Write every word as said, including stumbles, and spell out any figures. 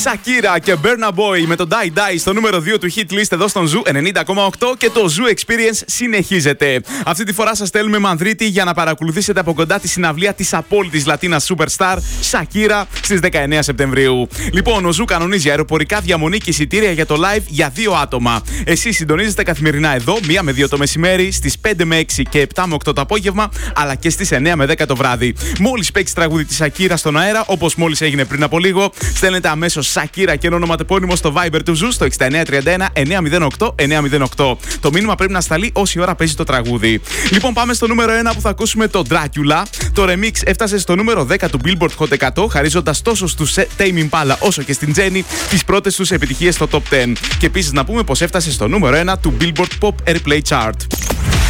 Shakira και Burna Boy με το Die Die στο νούμερο δύο του hit list εδώ στον Ζου ενενήντα κόμμα οκτώ και το Ζου Experience συνεχίζεται. Αυτή τη φορά σας στέλνουμε Μανδρίτη για να παρακολουθήσετε από κοντά τη συναυλία της απόλυτης Λατίνας Superstar Shakira στις δεκαεννέα Σεπτεμβρίου. Λοιπόν, ο Ζου κανονίζει αεροπορικά διαμονή και εισιτήρια για το live για δύο άτομα. Εσείς συντονίζεστε καθημερινά εδώ, μία με δύο το μεσημέρι, στις πέντε με έξι και επτά με οκτώ το απόγευμα, αλλά και στις εννέα με δέκα το βράδυ. Μόλις παίξει τραγούδι της Shakira στον αέρα, όπως μόλις έγινε πριν από λίγο, στέλνετε αμέσως Shakira και ένα ονοματεπώνυμο στο Viber του Ζου στο εξήντα εννέα τριάντα ένα εννιακόσια οκτώ εννιακόσια οκτώ. Το μήνυμα πρέπει να σταλεί όση ώρα παίζει το τραγούδι. Λοιπόν, πάμε στο νούμερο ένα που θα ακούσουμε το Dracula. Το remix έφτασε στο νούμερο δέκα του Billboard Hot εκατό, χαρίζοντας τόσο στους Tame Impala όσο και στην Jenny τις πρώτες τους επιτυχίες στο Top δέκα. Και επίσης να πούμε πως έφτασε στο νούμερο ένα του Billboard Pop Airplay Chart.